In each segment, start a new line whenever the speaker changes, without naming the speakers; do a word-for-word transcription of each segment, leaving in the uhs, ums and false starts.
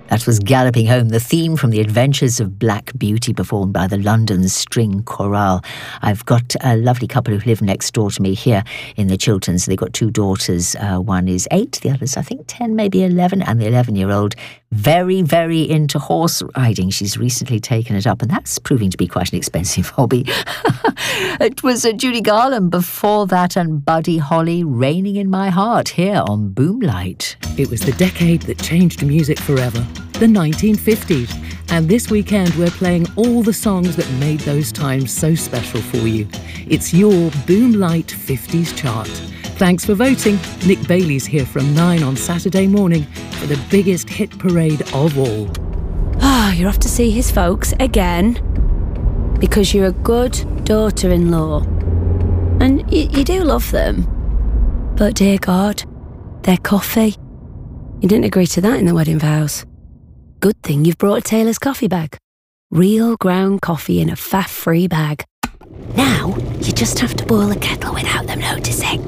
That was Galloping Home, the theme from The Adventures of Black Beauty, performed by the London String Chorale. I've got a lovely couple who live next door to me here in the Chilterns. They've got two daughters. Uh, one is eight, the other's, I think, ten, maybe eleven, and the eleven-year-old very, very into horse riding. She's recently taken it up, and that's proving to be quite an expensive hobby. It was uh, Judy Garland before that, and Buddy Holly, Raining in My Heart, here on Boomlight.
It was the decade that changed music forever, the nineteen fifties. And this weekend we're playing all the songs that made those times so special for you. It's your Boomlight fifties chart. Thanks for voting. Nick Bailey's here from nine on Saturday morning for the biggest hit parade of all.
Ah, oh, you're off to see his folks again because you're a good daughter-in-law. And y- you do love them. But dear God, their coffee. You didn't agree to that in the wedding vows. Good thing you've brought a Taylor's coffee bag. Real ground coffee in a faff-free bag. Now, you just have to boil the kettle without them noticing.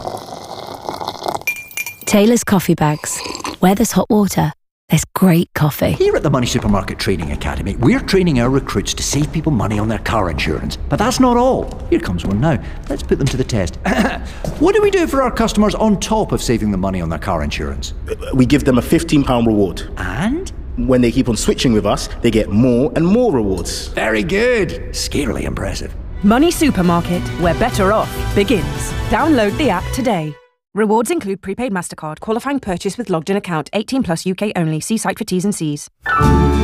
Taylor's coffee bags. Where there's hot water, there's great coffee.
Here at the Money Supermarket Training Academy, we're training our recruits to save people money on their car insurance. But that's not all. Here comes one now. Let's put them to the test. What do we do for our customers on top of saving them money on their car insurance?
We give them a fifteen pounds reward.
And?
When they keep on switching with us, they get more and more rewards.
Very good. Scarily impressive.
Money Supermarket, where better off begins. Download the app today. Rewards include prepaid MasterCard, qualifying purchase with logged-in account, eighteen plus U K only. See site for T's and C's.